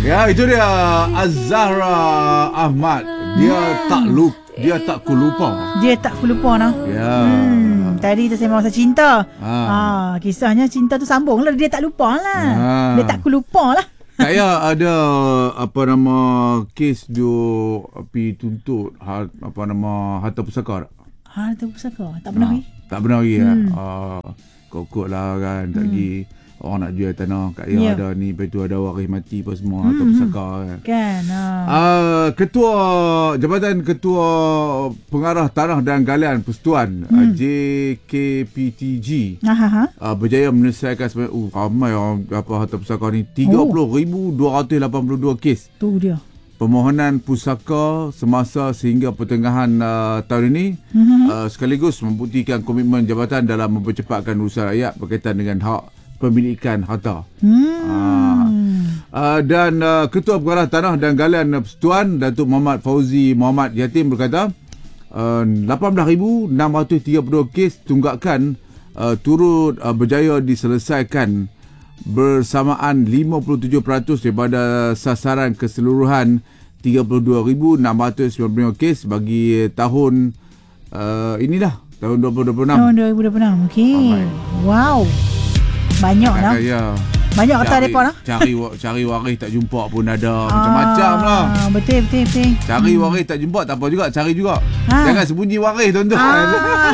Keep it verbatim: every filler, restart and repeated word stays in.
Ya, itu dia Az-Zahra Ahmad. Dia tak lupa, dia tak kulupa. Dia tak kulupa nah. Ya. Hmm, tadi kita sembang pasal cinta. Ha. Ha, kisahnya cinta tu sambung lah. Dia tak lupa lah. Ha. Dia tak kulupa lah. Saya ada apa nama kes dia api tuntut ha, apa nama harta pusaka tak? Harta pusaka tak pernah pergi. Tak pernah pergi hmm. Hmm. ah. Kokok lah kan tak Hmm. pergi. Orang nak jual tanah kat dia Ya. ada ni, lepas tu ada waris mati apa semua Hmm, harta hmm. pusaka kan. Kan. Ha. Uh, ketua Jabatan Ketua Pengarah Tanah dan Galian Persekutuan Hmm. uh, J K P T G Ha ha ha. uh, berjaya menyelesaikan sebenarnya uh, ramai orang apa harta pusaka ni tiga puluh ribu dua ratus lapan puluh dua kes Tu dia. permohonan pusaka semasa sehingga pertengahan uh, tahun ini Hmm. uh, sekaligus membuktikan komitmen jabatan dalam mempercepatkan urusan rakyat berkaitan dengan hak pemilikan harta. Hmm. Ah. Uh, dan uh, Ketua Pengarah Tanah dan Galian Persekutuan Datuk Muhammad Fauzi Muhammad Yatim berkata uh, lapan belas ribu enam ratus tiga puluh dua kes tunggakan uh, turut uh, berjaya diselesaikan bersamaan lima puluh tujuh peratus daripada sasaran keseluruhan tiga puluh dua ribu enam ratus sembilan puluh lima kes bagi tahun uh, inilah tahun dua ribu dua puluh enam. Tahun dua ribu dua puluh enam. Okey. Ramai. Wow. Banyak lah. Ya. Banyak kata mereka lah. Cari cari waris tak jumpa pun ada. Macam-macam lah. Betul, betul, betul. Cari waris tak jumpa tak apa juga, cari juga. Ha. Jangan sembunyi waris tuan-tuan. Ah.